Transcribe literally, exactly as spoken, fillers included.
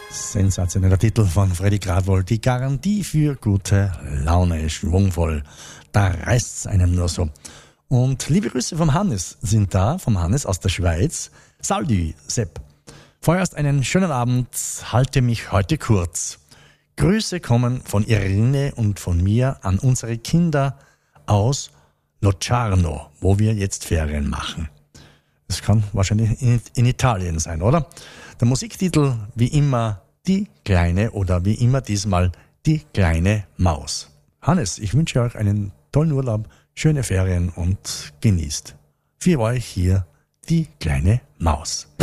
Sensationeller Titel von Freddy Gradwohl. Die Garantie für gute Laune, schwungvoll. Da reißt's einem nur so. Und liebe Grüße vom Hannes sind da, vom Hannes aus der Schweiz. Saldi, Sepp. Vorerst einen schönen Abend, halte mich heute kurz. Grüße kommen von Irene und von mir an unsere Kinder aus Locarno, wo wir jetzt Ferien machen. Das kann wahrscheinlich in, in Italien sein, oder? Der Musiktitel, wie immer, Die Kleine oder wie immer diesmal, Die kleine Maus. Hannes, ich wünsche euch einen tollen Urlaub, schöne Ferien und genießt. Für euch hier, Die kleine Maus.